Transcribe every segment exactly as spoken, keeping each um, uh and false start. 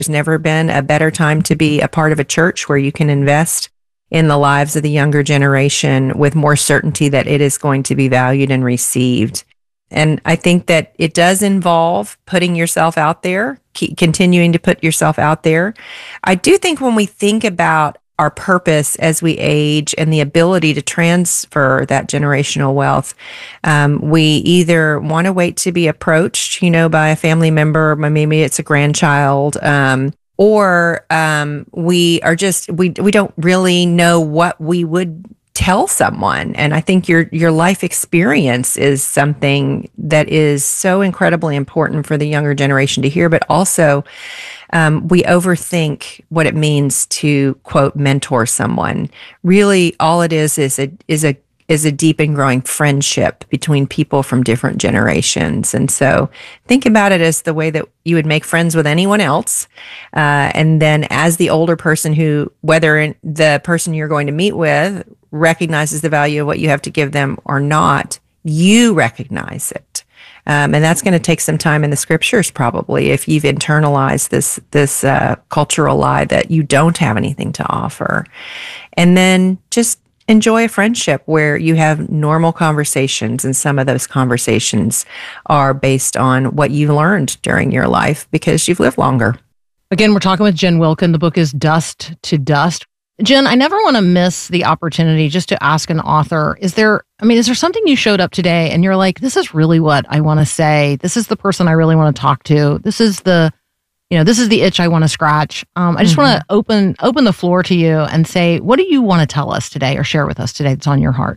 There's never been a better time to be a part of a church where you can invest in the lives of the younger generation with more certainty that it is going to be valued and received. And I think that it does involve putting yourself out there, keep continuing to put yourself out there. I do think when we think about our purpose as we age and the ability to transfer that generational wealth, um, we either want to wait to be approached, you know, by a family member, maybe it's a grandchild, um, or um, we are just, we we don't really know what we would tell someone. And I think your your life experience is something that is so incredibly important for the younger generation to hear, but also um, we overthink what it means to, quote, mentor someone. Really, all it is is a is a is a deep and growing friendship between people from different generations. And so think about it as the way that you would make friends with anyone else. Uh, and then as the older person who, whether the person you're going to meet with recognizes the value of what you have to give them or not, you recognize it. Um, and that's going to take some time in the scriptures, probably, if you've internalized this this uh, cultural lie that you don't have anything to offer. And then just enjoy a friendship where you have normal conversations, and some of those conversations are based on what you learned during your life because you've lived longer. Again, we're talking with Jen Wilkin. The book is Dust to Dust. Jen, I never want to miss the opportunity just to ask an author, is there, I mean, is there something you showed up today and you're like, this is really what I want to say. This is the person I really want to talk to. This is the, you know, this is the itch I want to scratch. Um, I just mm-hmm. want to open, open the floor to you and say, what do you want to tell us today or share with us today that's on your heart?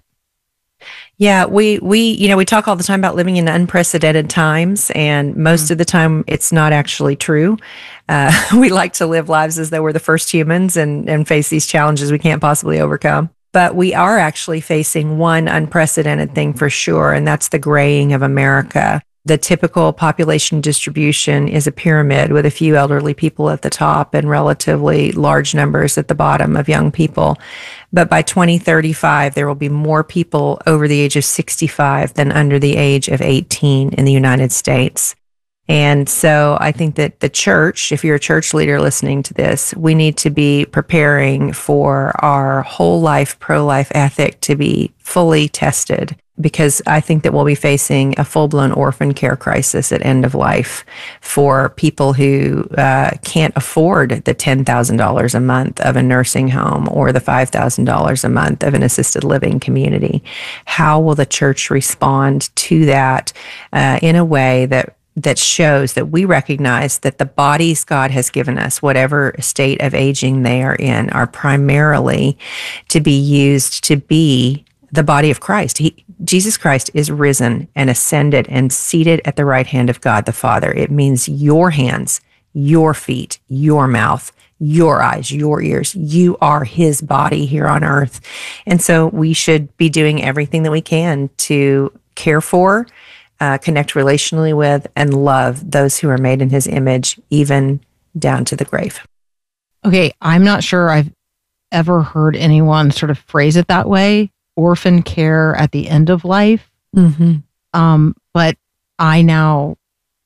Yeah, we, we, you know, we talk all the time about living in unprecedented times, and most mm-hmm. of the time it's not actually true. Uh, we like to live lives as though we're the first humans and, and face these challenges we can't possibly overcome. But we are actually facing one unprecedented thing for sure, and that's the graying of America. The typical population distribution is a pyramid with a few elderly people at the top and relatively large numbers at the bottom of young people. But by twenty thirty-five, there will be more people over the age of sixty-five than under the age of eighteen in the United States. And so I think that the church, if you're a church leader listening to this, we need to be preparing for our whole life pro-life ethic to be fully tested, because I think that we'll be facing a full-blown orphan care crisis at end of life for people who uh, can't afford the ten thousand dollars a month of a nursing home or the five thousand dollars a month of an assisted living community. How will the church respond to that uh, in a way that that shows that we recognize that the bodies God has given us, whatever state of aging they are in, are primarily to be used to be the body of Christ. He, Jesus Christ is risen and ascended and seated at the right hand of God the Father. It means your hands, your feet, your mouth, your eyes, your ears. You are his body here on earth. And so we should be doing everything that we can to care for, Uh, connect relationally with, and love those who are made in his image, even down to the grave. Okay, I'm not sure I've ever heard anyone sort of phrase it that way, orphan care at the end of life. Mm-hmm. Um, but I now,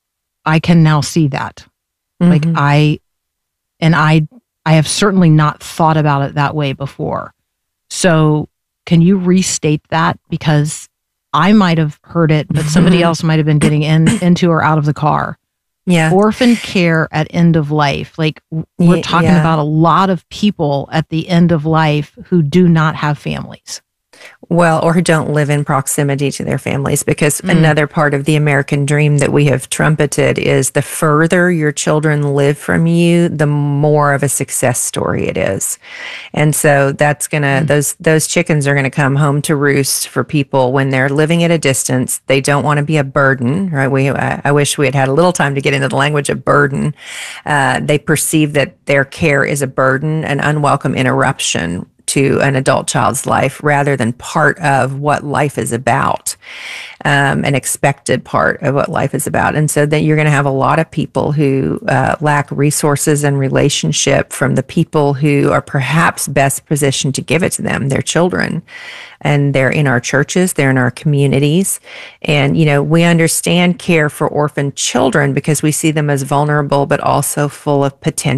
I can now see that. Mm-hmm. Like I, and I, I have certainly not thought about it that way before. So can you restate that? Because I might have heard it, but somebody else might have been getting in, into or out of the car. Yeah. Orphan care at end of life. Like we're talking yeah. about a lot of people at the end of life who do not have families. Well, or who don't live in proximity to their families, because mm. another part of the American dream that we have trumpeted is the further your children live from you, the more of a success story it is. And so that's going to, mm. those, those chickens are going to come home to roost for people when they're living at a distance. They don't want to be a burden, right? We, I, I wish we had had a little time to get into the language of burden. Uh, they perceive that their care is a burden, an unwelcome interruption to an adult child's life rather than part of what life is about, um, an expected part of what life is about. And so then you're going to have a lot of people who uh, lack resources and relationship from the people who are perhaps best positioned to give it to them, their children. And they're in our churches, they're in our communities. And, you know, we understand care for orphan children because we see them as vulnerable, but also full of potential.